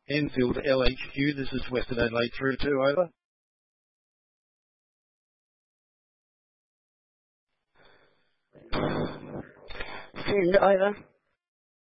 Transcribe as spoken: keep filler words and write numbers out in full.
Enfield L H Q, this is Western Adelaide three two, over. Send over.